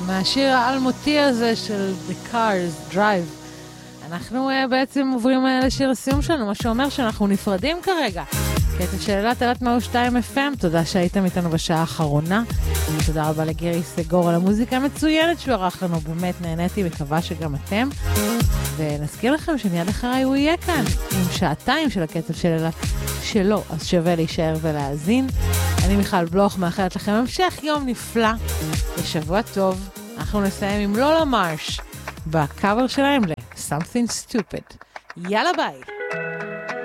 מהשיר האלמותי הזה של The Cars Drive. אנחנו בעצם עוברים לשיר הסיום שלנו, מה שאומר שאנחנו נפרדים כרגע. קטע של אלת 102 FM, תודה שהייתם איתנו בשעה האחרונה. תודה רבה לגירי סגור על המוזיקה המצוינת שהוא ערך לנו, באמת נהניתי, מקווה שגם אתם. ונזכיר לכם שמיד אחריי הוא יהיה כאן עם שעתיים של הקטע של אלת שלו, אז שווה להישאר ולהאזין. אני מיכל בלוך, מאחלת לכם המשך יום נפלא ושבוע טוב. אנחנו נסיים עם לולה מרש בקאבר שלהם ל-Something Stupid. יאללה ביי.